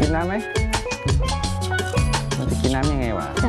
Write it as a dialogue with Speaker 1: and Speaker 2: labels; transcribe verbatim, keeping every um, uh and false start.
Speaker 1: กินน้ำไหมมันจะกินน้ำยังไงวะ